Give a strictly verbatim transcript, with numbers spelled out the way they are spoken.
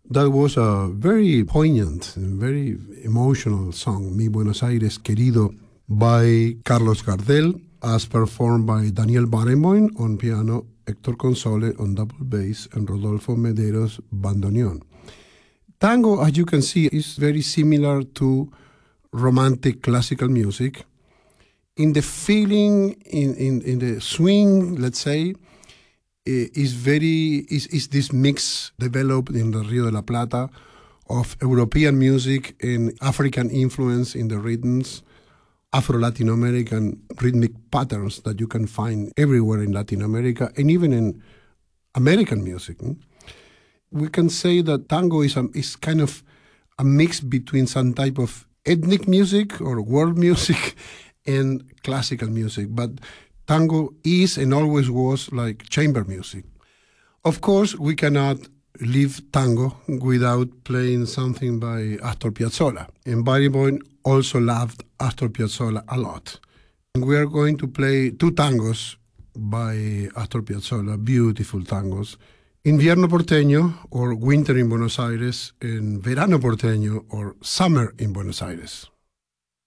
That was a very poignant and very emotional song, Mi Buenos Aires Querido, by Carlos Gardel, as performed by Daniel Barenboim on piano, Héctor Console on double bass, and Rodolfo Medeiros bandoneon. Tango, as you can see, is very similar to romantic classical music. In the feeling, in, in, in the swing, let's say, is very is, is this mix developed in the Rio de la Plata of European music and African influence in the rhythms, Afro-Latin American rhythmic patterns that you can find everywhere in Latin America and even in American music. We can say that tango is a, is kind of a mix between some type of ethnic music or world music and classical music, but tango is and always was like chamber music. Of course, we cannot leave tango without playing something by Astor Piazzolla. And Barenboim also loved Astor Piazzolla a lot. And we are going to play two tangos by Astor Piazzolla, beautiful tangos. Invierno Porteño, or Winter in Buenos Aires, and Verano Porteño, or Summer in Buenos Aires.